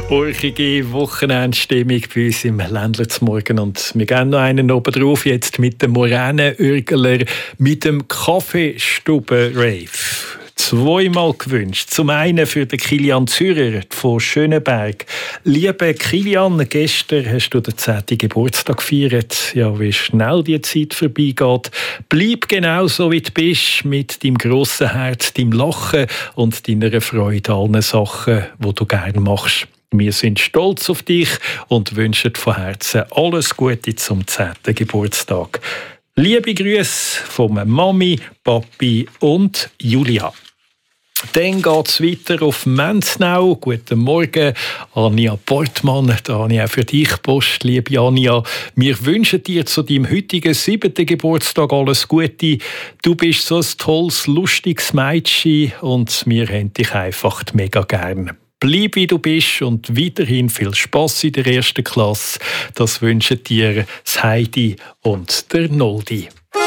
Urchige Wochenendstimmung bei uns im Ländler zum Morgen. Und wir gehen noch einen oben drauf, jetzt mit dem Moränenürgler, mit dem Kaffeestube-Rave. Zweimal gewünscht. Zum einen für den Kilian Zürer von Schöneberg. Lieber Kilian, gestern hast du den 10. Geburtstag gefeiert. Ja, wie schnell die Zeit vorbeigeht. Bleib genau so, wie du bist, mit deinem grossen Herz, deinem Lachen und deiner Freude an allen Sachen, die du gerne machst. Wir sind stolz auf dich und wünschen von Herzen alles Gute zum 10. Geburtstag. Liebe Grüße von Mami, Papi und Julia. Dann geht es weiter auf Menznau. Guten Morgen, Anja Portmann. Anja, für dich Post, liebe Anja. Wir wünschen dir zu deinem heutigen 7. Geburtstag alles Gute. Du bist so ein tolles, lustiges Mädchen und wir haben dich einfach mega gern. Bleib wie du bist und weiterhin viel Spass in der 1. Klasse. Das wünschen dir das Heidi und der Noldi.